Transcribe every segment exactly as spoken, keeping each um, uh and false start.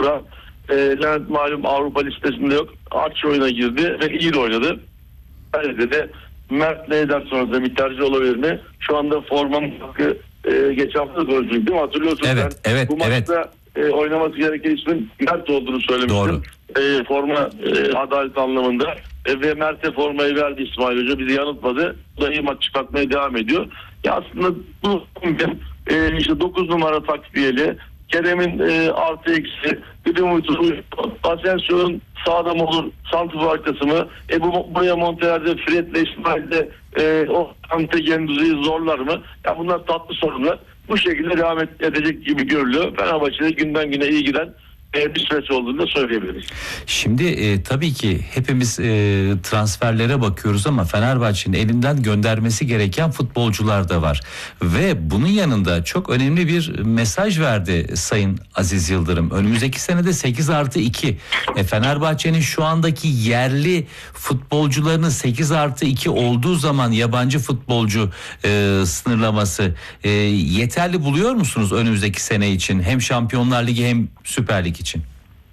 Burak. E, Levent malum Avrupa listesinde yok. Arç oyuna girdi ve iyi de oynadı. Öyle de Mert ne eder sonrasında bir tercih olabilir mi? Şu anda formanın hakkı e, geçen hafta da golcüydü değil mi? Hatırlıyorsun evet, ben evet, bu maçta evet. e, oynaması gereken ismin Mert olduğunu söylemiştim. Doğru. E, forma e, adalet anlamında e, ve Mert'e formayı verdi İsmail Hoca, bizi yanıltmadı. Bu da iyi maç çıkartmaya devam ediyor. Ya aslında bu e, işte dokuz numara takviyeli, Kerem'in e, artı eksi, Güdümüt'ün, Asensio'nun sağda mı olur, santrfor arkası mı? E bu buraya Monterrey'de, Fred'le İsmail'de e, o Ante Genduz'u zorlar mı? Ya bunlar tatlı sorunlar. Bu şekilde devam edecek gibi görülüyor. Fenerbahçe'de günden güne iyi giden bir süreç olduğunu da söyleyebiliriz. Şimdi e, tabii ki hepimiz e, transferlere bakıyoruz ama Fenerbahçe'nin elinden göndermesi gereken futbolcular da var. Ve bunun yanında çok önemli bir mesaj verdi Sayın Aziz Yıldırım. Önümüzdeki senede sekiz artı iki. E, Fenerbahçe'nin şu andaki yerli futbolcularının sekiz artı iki olduğu zaman yabancı futbolcu e, sınırlaması e, yeterli buluyor musunuz önümüzdeki sene için? Hem Şampiyonlar Ligi hem Süper Lig için?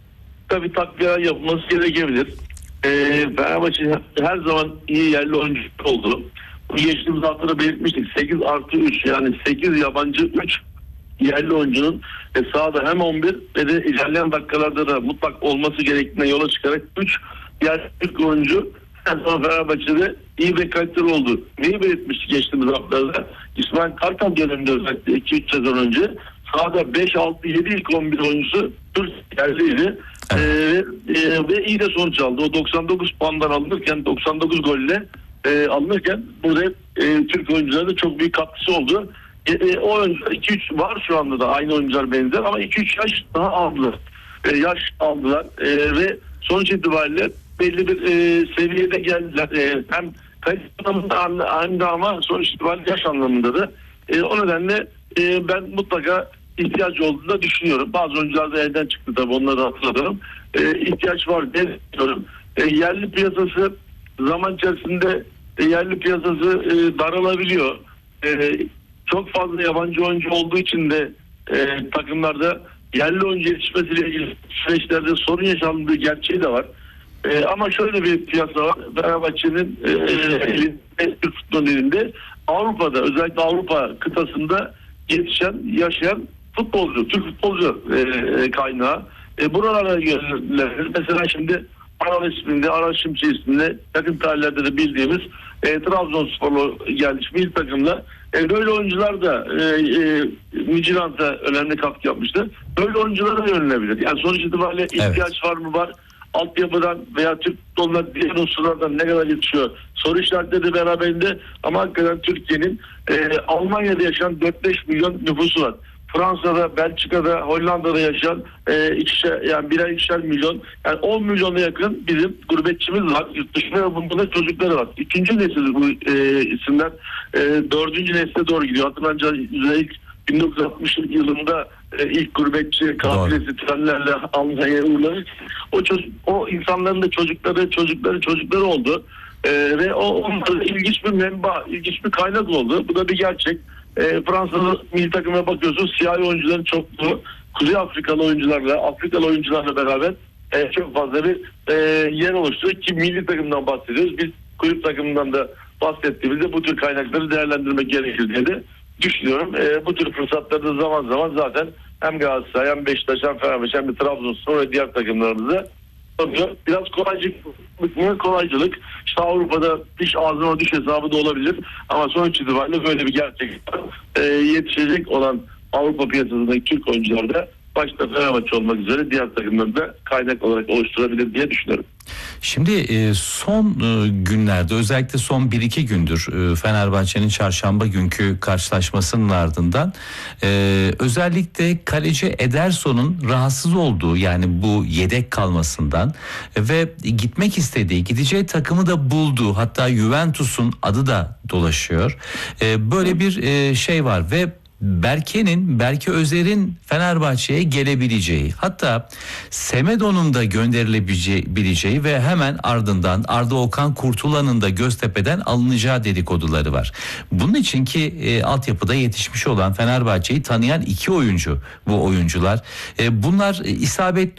Tabii takviye yapılması gerekebilir. Ee, Fenerbahçe her zaman iyi yerli oyuncu oldu. Geçtiğimiz hafta da belirtmiştik. sekiz artı üç, yani sekiz yabancı, üç yerli oyuncunun e, sahada hem on bir ve de ilerleyen dakikalarda da mutlak olması gerektiğine yola çıkarak üç yerli oyuncu her zaman Fenerbahçe'de iyi ve kaliteli oldu. Neyi belirtmiştik geçtiğimiz haftalarda? İsmail Kartal döneminde özellikle iki üç sezon önce sahada beş altı yedi ilk on bir oyuncusu Türk yerliydi. Evet. Ee, e, ve iyi de sonuç aldı. O doksan dokuz puandan alınırken, doksan dokuz golle e, alınırken burada e, Türk oyunculara da çok büyük katkısı oldu. E, e, o oyuncular iki üç var şu anda da aynı oyuncular benzer ama iki üç yaş daha aldılar. E, yaş aldılar e, ve sonuç itibariyle belli bir e, seviyede geldiler. E, hem kalite anlamında hem de ama sonuç itibariyle yaş anlamında da. E, o nedenle e, ben mutlaka ihtiyaç olduğunu da düşünüyorum. Bazı oyuncular da elden çıktı tabii, onları da hatırladım. E, ihtiyaç var diye düşünüyorum. E, yerli piyasası zaman içerisinde e, yerli piyasası e, daralabiliyor. E, çok fazla yabancı oyuncu olduğu için de e, takımlarda yerli oyuncu yetişmesiyle ilgili süreçlerde sorun yaşandığı gerçeği de var. E, ama şöyle bir piyasa var. Fenerbahçe'nin e, elinde, Türk futbolunun elinde Avrupa'da, özellikle Avrupa kıtasında yetişen, yaşayan futbolcu, Türk futbolcu e, kaynağı. E, buralara yönlenir. Mesela şimdi Aral isminde, Aral Şimşek isminde yakın tarihlerde de bildiğimiz e, Trabzonsporlu gelmiş milli takımla. E, böyle oyuncular da e, e, Midtjylland'a önemli katkı yapmıştı. Böyle oyunculara da yönelebilir. Yani sonuç itibariyle ihtiyaç evet. var mı var? Altyapıdan veya Türk futbolundan diğer unsurlardan ne kadar yetişiyor? Soru işaretleri de beraberinde ama hakikaten Türkiye'nin e, Almanya'da yaşayan dört beş milyon nüfusu var. Fransa'da, Belçika'da, Hollanda'da yaşayan e, ikişer, yani birer ikişer milyon, yani on milyona yakın bizim gurbetçimiz var. Yurt dışında bunda çocukları var. İkinci nesil bu e, isimler e, dördüncü nesle doğru gidiyor. Hatırlanca ilk bin dokuz yüz altmış yılında e, ilk gurbetçi kafilesi trenlerle Almanya'ya uğurlanır. O çocuk, o insanların da çocukları, çocukları, çocukları oldu. E, ve o onlarda ilginç bir menba, ilginç bir kaynak oldu. Bu da bir gerçek. E, Fransa'da milli takıma bakıyorsunuz, siyahi oyuncuların çokluğu Kuzey Afrikalı oyuncularla, Afrikalı oyuncularla beraber e, çok fazla bir e, yer oluşturuyor ki milli takımdan bahsediyoruz. Biz kulüp takımından da bahsettiğimizde bu tür kaynakları değerlendirmek gerekir diye de düşünüyorum. E, bu tür fırsatları da zaman zaman zaten hem Galatasaray hem Beşiktaş hem Fenerbahçe hem de Trabzonspor ve diğer takımlarımıza biraz kolaycılık, kolaycılık. İşte Avrupa'da diş ağzına düş hesabı da olabilir. Ama sonuç itibariyle böyle bir gerçek. E, yetişecek olan Avrupa piyasasındaki Türk oyuncular da başta Fenerbahçe olmak üzere diğer takımları da kaynak olarak oluşturabilir diye düşünüyorum. Şimdi son günlerde, özellikle son bir iki gündür Fenerbahçe'nin çarşamba günkü karşılaşmasının ardından özellikle kaleci Ederson'un rahatsız olduğu, yani bu yedek kalmasından ve gitmek istediği, gideceği takımı da bulduğu, hatta Juventus'un adı da dolaşıyor. Böyle bir şey var ve Berke'nin, Berke Özer'in Fenerbahçe'ye gelebileceği, hatta Semedo'nun da gönderilebileceği ve hemen ardından Arda Okan Kurtulan'ın da Göztepe'den alınacağı dedikoduları var. Bunun için ki e, altyapıda yetişmiş olan, Fenerbahçe'yi tanıyan iki oyuncu bu oyuncular. E, bunlar e, isabetli